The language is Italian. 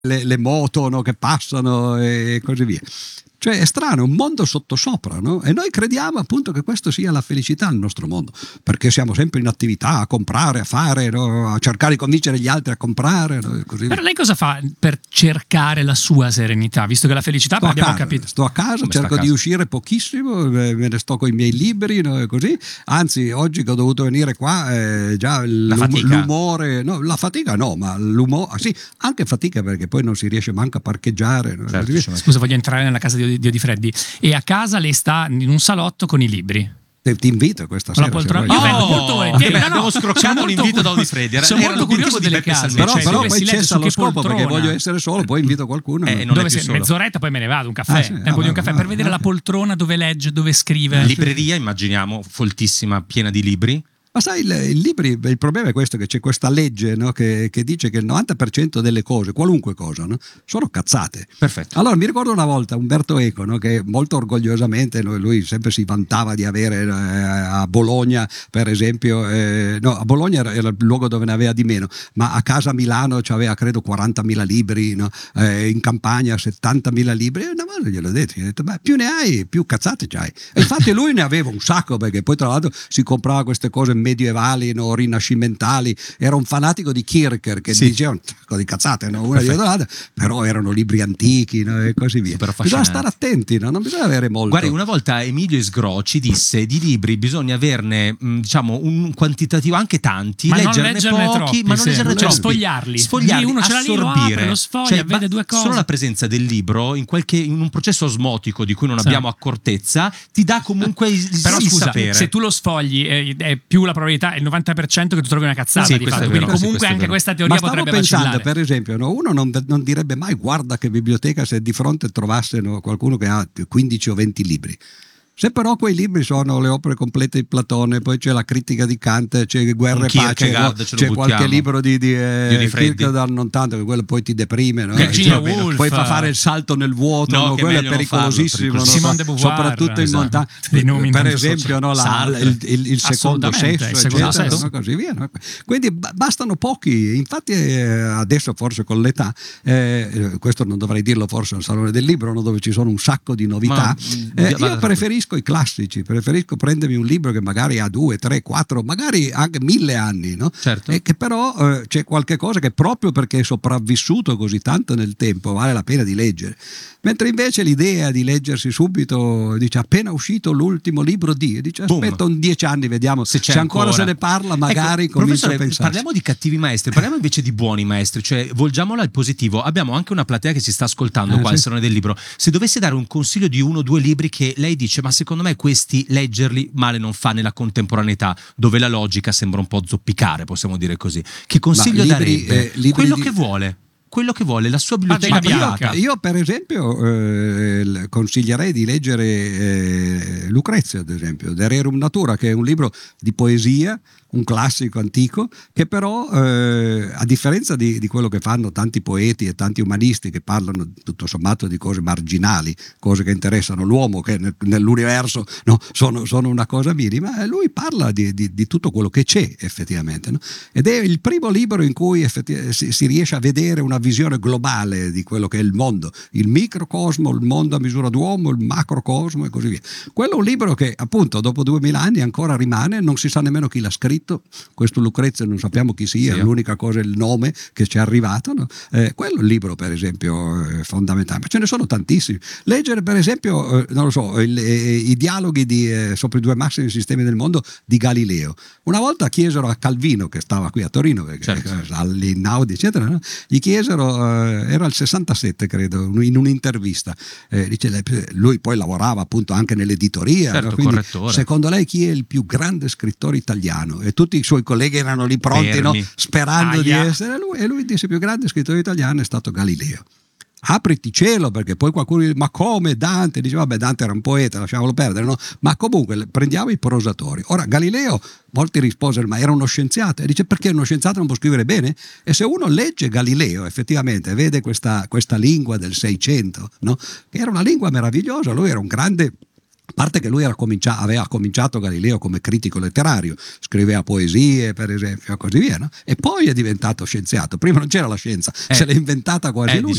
le moto, no, che passano e così via. Cioè è strano, è un mondo sottosopra, no? E noi crediamo appunto che questo sia la felicità nel nostro mondo, perché siamo sempre in attività, a comprare, a fare, no? A cercare di convincere gli altri a comprare, no? E così via. Per lei cosa fa per cercare la sua serenità? Visto che la felicità abbiamo capito. Sto a casa, cerco di uscire pochissimo, me ne sto con i miei libri, no? E così. Anzi, oggi che ho dovuto venire qua, già l'umore, no, la fatica no, ma l'umore, sì, anche fatica perché poi non si riesce manco a parcheggiare. No? Certo. Scusa, voglio entrare nella casa di Dio di Freddi. E a casa lei sta in un salotto con i libri. Ti invito questa sera. Io vengo molto volentieri. Abbiamo scroccato l'invito da Odi Freddi. Sono molto curioso delle case. Però poi cessa lo scopo perché voglio essere solo, poi invito qualcuno. Mezz'oretta poi me ne vado, un caffè. Tempo di un caffè per vedere la poltrona dove legge, dove scrive. Libreria, immaginiamo, foltissima, piena di libri. Ma sai, il problema è questo, che c'è questa legge, no, che dice che il 90% delle cose, qualunque cosa, no, sono cazzate. Perfetto. Allora mi ricordo una volta Umberto Eco, no, che molto orgogliosamente, no, lui sempre si vantava di avere a Bologna, per esempio, no, a Bologna era il luogo dove ne aveva di meno, ma a casa a Milano c'aveva credo 40.000 libri, no, in Campania 70.000 libri, e una volta gliel'ho detto, ma più ne hai, più cazzate c'hai. E infatti lui ne aveva un sacco, perché poi tra l'altro si comprava queste cose medievali, no, rinascimentali, era un fanatico di Kierkegaard che diceva un sacco di cazzate, no, una dietro l'altra, però erano libri antichi, no, e così via. Bisogna stare attenti, no? Non bisogna avere molto. Guardi, una volta Emilio Isgro ci disse di libri bisogna averne diciamo un quantitativo, anche tanti, ma leggerne pochi, troppi, ma non leggerne troppi, sfogliarli, uno ce l'ha lì, lo apre, lo sfoglia, vede due cose. Solo la presenza del libro in un processo osmotico di cui non abbiamo accortezza ti dà comunque però il scusa, sapere. Se tu lo sfogli è più la probabilità, è il 90% che tu trovi una cazzata di fatto, quindi comunque anche questa teoria potrebbe vacillare. Ma stavo pensando, per esempio, no, uno non direbbe mai guarda che biblioteca se di fronte trovasse, no, qualcuno che ha 15 o 20 libri. Se però quei libri sono le opere complete di Platone, poi c'è la critica di Kant, c'è Guerra e Pace, no? C'è qualche libro di Kierkegaard, non tanto, che quello poi ti deprime, no? Poi fa fare il salto nel vuoto, no? Quello è pericolosissimo, no? Soprattutto in montagna, per esempio, no? Il secondo sesso, eccetera, no? Così via, no? Quindi bastano pochi. Infatti adesso forse con l'età, questo non dovrei dirlo forse al Salone del Libro, no? Dove ci sono un sacco di novità, io preferisco i classici, preferisco prendermi un libro che magari ha 2, 3, 4, magari anche 1000 anni, no? Certo. E che però c'è qualche cosa che proprio perché è sopravvissuto così tanto nel tempo vale la pena di leggere. Mentre invece l'idea di leggersi subito, dice appena uscito l'ultimo libro dice aspetta un 10 anni, vediamo se ancora se ne parla, magari comincio a pensare. Parliamo di cattivi maestri, parliamo invece di buoni maestri, cioè volgiamola al positivo. Abbiamo anche una platea che si sta ascoltando qua al Salone del Libro. Se dovesse dare un consiglio di 1 o 2 libri che lei dice ma secondo me questi leggerli male non fa nella contemporaneità, dove la logica sembra un po' zoppicare, possiamo dire così, che consiglio darebbe? Quello che vuole, la sua biblioteca privata. Io per esempio consiglierei di leggere Lucrezia, ad esempio, De Rerum Natura, che è un libro di poesia, un classico antico, che però a differenza di quello che fanno tanti poeti e tanti umanisti che parlano tutto sommato di cose marginali, cose che interessano l'uomo, che nell'universo, no, sono una cosa minima, lui parla di tutto quello che c'è effettivamente, no? Ed è il primo libro in cui si riesce a vedere una visione globale di quello che è il mondo, il microcosmo, il mondo a misura d'uomo, il macrocosmo e così via. Quello è un libro che appunto dopo 2000 anni ancora rimane, non si sa nemmeno chi l'ha scritto, questo Lucrezia non sappiamo chi sia, l'unica cosa è il nome che ci è arrivato, no? Quello è il libro per esempio fondamentale, ma ce ne sono tantissimi. Leggere per esempio, non lo so, i dialoghi sopra i 2 massimi sistemi del mondo di Galileo. Una volta chiesero a Calvino, che stava qui a Torino, perché all'Inaudi eccetera, no? Gli chiesero, era il 67 credo, in un'intervista, dice, lui poi lavorava appunto anche nell'editoria, no? Quindi, secondo lei chi è il più grande scrittore italiano? E tutti i suoi colleghi erano lì pronti, no? Sperando di essere lui, e lui disse il più grande scrittore italiano è stato Galileo. Apriti cielo, perché poi qualcuno dice ma come Dante? Dice vabbè, Dante era un poeta, lasciamolo perdere, no? Ma comunque prendiamo i prosatori. Ora Galileo, molti risposero ma era uno scienziato, e dice perché uno scienziato non può scrivere bene? E se uno legge Galileo effettivamente vede questa lingua del 600, no? Che era una lingua meravigliosa, lui era un grande parte che lui aveva cominciato Galileo come critico letterario, scriveva poesie per esempio e così via, no? E poi è diventato scienziato. Prima non c'era la scienza, se l'è inventata quasi lui.